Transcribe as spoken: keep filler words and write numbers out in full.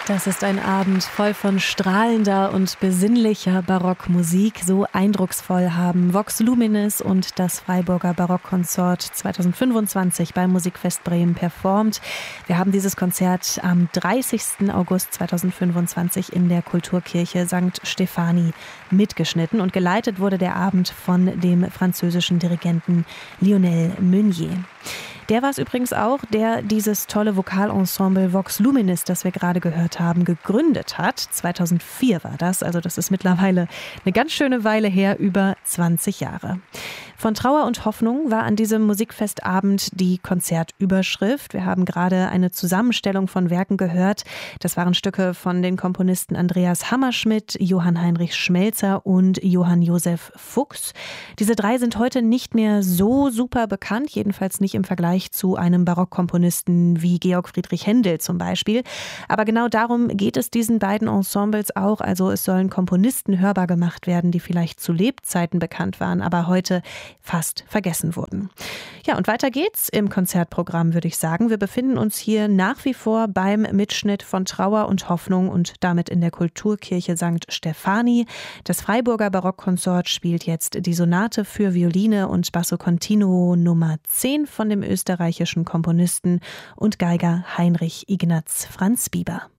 Das ist ein Abend voll von strahlender und besinnlicher Barockmusik. So eindrucksvoll haben Vox Luminis und das Freiburger Barockkonsort zweitausendfünfundzwanzig beim Musikfest Bremen performt. Wir haben dieses Konzert am dreißigsten August zweitausendfünfundzwanzig in der Kulturkirche Sankt Stefani mitgeschnitten und geleitet wurde der Abend von dem französischen Dirigenten Lionel Meunier. Der war es übrigens auch, der dieses tolle Vokalensemble Vox Luminis, das wir gerade gehört haben, gegründet hat. zweitausendvier war das, also das ist mittlerweile eine ganz schöne Weile her, über zwanzig Jahre. Von Trauer und Hoffnung war an diesem Musikfestabend die Konzertüberschrift. Wir haben gerade eine Zusammenstellung von Werken gehört. Das waren Stücke von den Komponisten Andreas Hammerschmidt, Johann Heinrich Schmelzer und Johann Josef Fuchs. Diese drei sind heute nicht mehr so super bekannt, jedenfalls nicht im Vergleich zu einem Barockkomponisten wie Georg Friedrich Händel zum Beispiel. Aber genau darum geht es diesen beiden Ensembles auch. Also es sollen Komponisten hörbar gemacht werden, die vielleicht zu Lebzeiten bekannt waren, aber heute fast vergessen wurden. Ja, und weiter geht's im Konzertprogramm, würde ich sagen. Wir befinden uns hier nach wie vor beim Mitschnitt von Trauer und Hoffnung und damit in der Kulturkirche Sankt Stefani. Das Freiburger Barockkonsort spielt jetzt die Sonate für Violine und Basso Continuo Nummer zehn von dem österreichischen Komponisten und Geiger Heinrich Ignaz Franz Bieber.